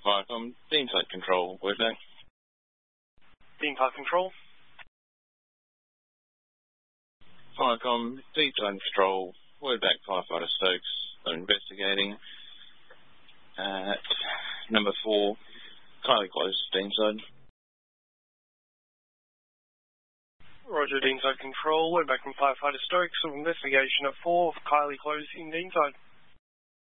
Firecom, Deanside Control, word back. Deanside Control. Firecom, Deanside Control, word back, Firefighter Stokes. They're investigating at number 4, Kylie Close, Deanside. Roger, Deanside Control. Word back from Firefighter Stokes of investigation at 4, Kylie Close in Deanside.